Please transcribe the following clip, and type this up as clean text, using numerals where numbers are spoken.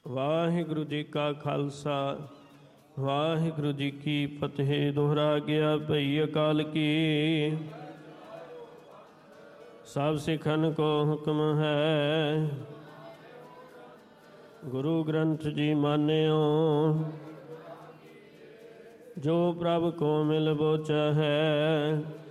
ਵਾਹਿਗੁਰੂ ਜੀ ਕਾ ਖਾਲਸਾ ਵਾਹਿਗੁਰੂ ਜੀ ਕੀ ਫਤਿਹ। ਦੁਹਰਾ ਗਿਆ ਭਈ ਅਕਾਲ ਕੀ। ਸਭ ਸਿੱਖਨ ਕੋ ਹੁਕਮ ਹੈ, ਗੁਰੂ ਗ੍ਰੰਥ ਜੀ ਮਾਨਿਓ। ਜੋ ਪ੍ਰਭ ਕੋ ਮਿਲ ਬੋਚਾ ਹੈ,